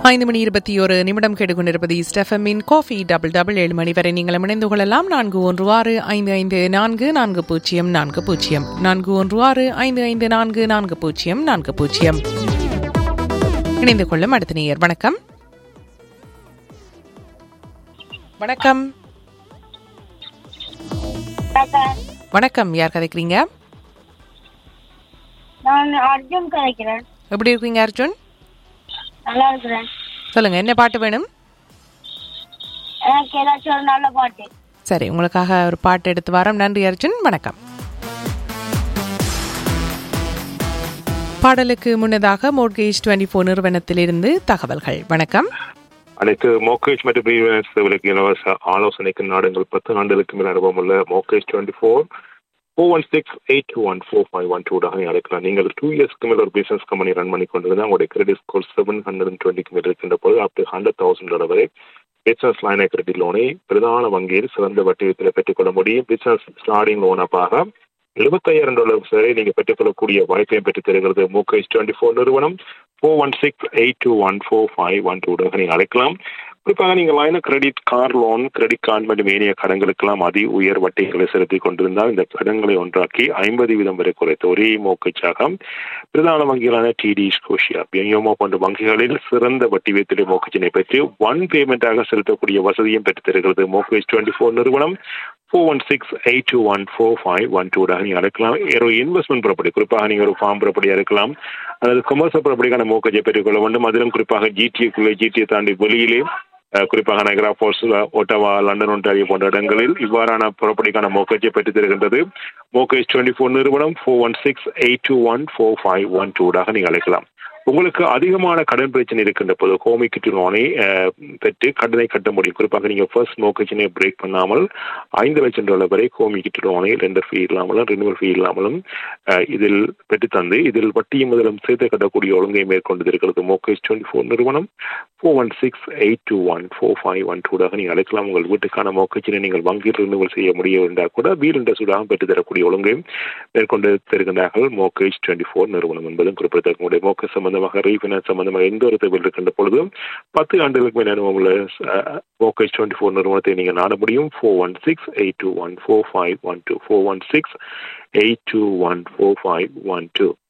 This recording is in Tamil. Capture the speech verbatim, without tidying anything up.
ஐந்து மணி இருபத்தி ஒரு நிமிடம் கேட்டுக்கொண்டிருப்பது ஸ்டெஃபமின் காஃபி டபுள் டபுள் ஏழு மணி வரை நீங்கள் இணைந்து கொள்ளலாம். நான்கு ஒன்று ஆறு ஐந்து ஐந்து நான்கு நான்கு பூஜ்ஜியம் நான்கு பூஜ்ஜியம் நான்கு ஒன்று ஆறு ஐந்து ஐந்து நான்கு நான்கு பூஜ்ஜியம் நான்கு பூஜ்ஜியம். இணைந்து கொள்ளும் அடுத்த நேயர். வணக்கம். வணக்கம். வணக்கம். யார் கதைக்கிறீங்க? நான் அர்ஜுன் கதைக்கிறேன். எப்படி இருக்கீங்க அர்ஜுன்? நல்லா இருக்கிறேன். சொல்லுங்க, என்ன பாட்டு வேணும்? எனக்கு ஏதாச்சும் ஒரு நல்ல பாட்டு. சரி, உங்களுக்காக ஒரு பாட்டு எடுத்து வரோம். நன்றி அர்ஜுன். வணக்கம். பாடலுக்கு முன்னதாக மோர்கேஜ் டுவெண்ட்டி ஃபோர் நிறுவனத்திலிருந்து தகவல்கள். வணக்கம். அனைத்து மோர்கேஜ் மற்றும் ரீஃபைனான்ஸ் இலவச ஆலோசனைக்கு நாடுங்கள். பத்து ஆண்டுகளுக்கு மேல் அனுபவம் உள்ள mortgage twenty four four one six eight two one four five one டூடாக அழைக்கலாம். நீங்கள் டூ இயர்ஸ்க்கு மேல் ஒரு பிசினஸ் கம்பெனி ரன் பண்ணி கொண்டிருந்தால் உங்களுடைய கிரெடிட் ஸ்கோர் செவன் ஹண்ட்ரட் டுவெண்ட்டிக்கு மேல் இருக்கின்ற போது up to hundred thousand dollar வரை பிசினஸ் லைன் கிரெடிட் லோனை பிரதான வங்கியில் சிறந்த வட்டி விதத்தில் பெற்றுக்கொள்ள முடியும். பிசினஸ் ஸ்டார்டிங் லோன் அப்பாக எழுபத்தையாயிரம் டாலர் வரை நீங்கள் பெற்றுக்கொள்ளக்கூடிய வாய்ப்பையும் பெற்றுத் தருகிறது மோர்கேஜ் டுவெண்ட்டி ஃபோர் நிறுவனம். Four one six eight two one four five one டூடாக நீங்கள் அழைக்கலாம். குறிப்பாக நீங்கள் லைன credit, car loan, credit card மற்றும் ஏனைய கடன்களுக்கெல்லாம் அதி உயர் வட்டிகளை செலுத்தி கொண்டிருந்தால் இந்த கடன்களை ஒன்றாக்கி ஐம்பது வீதம் வரை குறைத்த ஒரே மோர்கேஜாக பிரதான வங்கிகளான டிடி, ஸ்கோஷியா, பியோமோ போன்ற வங்கிகளில் சிறந்த வட்டி வீதத்திலே மோர்கேஜினை பெற்று ஒன் பேமெண்டாக செலுத்தக்கூடிய வசதியும் பெற்றுத் தருகிறது மோர்கேஜ் டுவெண்ட்டி ஃபோர் நிறுவனம். Four one six eight two one four five one டூடாக நீங்கள் அழைக்கலாம். ஒரு இன்வெஸ்ட்மெண்ட் ப்ராப்பர்ட்டி, குறிப்பாக நீங்கள் ஒரு ஃபார்ம் ப்ராப்பர்ட்டியாக இருக்கலாம் அல்லது கமர்ஷியல் ப்ராப்பர்ட்டிக்கான மோர்கேஜை பெற்றுக்கொள்ள வேண்டும். அதிலும் குறிப்பாக ஜிடிஏக்குள்ளே, ஜிடிஏ தாண்டி வெளியிலே, குறிப்பாக நகரா ஃபோர்ஸ், ஒட்டவா, லண்டன், ஒன்டாரியோ போன்ற இடங்களில் இவ்வாறான ப்ராப்பர்ட்டிக்கான மோர்கேஜை பெற்றுத் தருகின்றது மோர்கேஜ் டுவெண்ட்டி ஃபோர் நிறுவனம். Four one six eight two one four five one டூடாக நீங்கள் அழைக்கலாம். உங்களுக்கு அதிகமான கடன் பிரச்சனை இருக்கின்ற போது ஹோம் எக்விட்டி லோனை பெற்று கடனை கட்ட முடியும். குறிப்பாக நீங்கள் ஃபர்ஸ்ட் மோர்கேஜினை பிரேக் பண்ணாமல் ஐந்து லட்சம் டாலர் வரை ஹோம் எக்விட்டி லோனை ரெண்டர் ஃபீ இல்லாமலும் ரினிவல் ஃபீ இல்லாமலும் இதில் பெற்றுத்தந்து இதில் வட்டியும் முதலும் சேர்த்து கட்டக்கூடிய ஒழுங்கை மேற்கொண்டு இருக்கிறது மோர்கேஜ் டுவெண்ட்டி ஃபோர் நிறுவனம். Four one six eight two one four five one டூடாக நீங்கள் அழைக்கலாம். உங்கள் வீட்டுக்கான மோர்கேஜினை நீங்கள் வங்கியில் ரினிவல் செய்ய முடியும் என்றால் கூட வீல் இன்ட்ரெஸ்டாக பெற்று தரக்கூடிய ஒழுங்கையும் மேற்கொண்டு தருகின்றார்கள் மோர்கேஜ் டுவெண்ட்டி ஃபோர் நிறுவனம் என்பதும் குறிப்பிடத்தக்க. மோர்கேஜ் சம்பந்தமாக, ரீஃபைனான்ஸ் சம்பந்தமாக எந்த ஒரு தேவையில் இருக்கின்ற பொழுதும் பத்து ஆண்டுகளுக்கு மேல் அனுபவம் உள்ள மோர்கேஜ் டுவெண்ட்டி ஃபோர் நிறுவனத்தை நீங்கள் நாட முடியும். Four one six eight two one four five one two four one six eight two one four five one two.